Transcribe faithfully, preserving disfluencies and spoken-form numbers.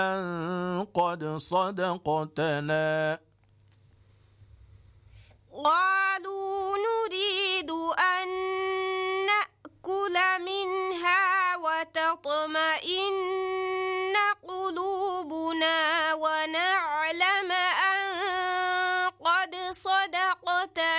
قد صدقتنا قالوا نريد أن نأكل منها وتطمئن